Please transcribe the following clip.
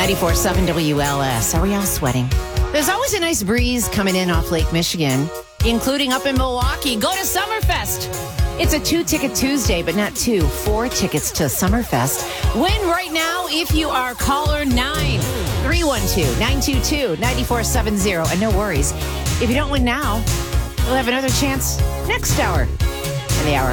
94.7 WLS. Are we all sweating? There's always a nice breeze coming in off Lake Michigan, including up in Milwaukee. Go to Summerfest. It's a 2-ticket Tuesday, but not 2, 4 tickets to Summerfest. Win right now if you are caller 9. 312-922-9470. And no worries, if you don't win now, we'll have another chance next hour. And the hour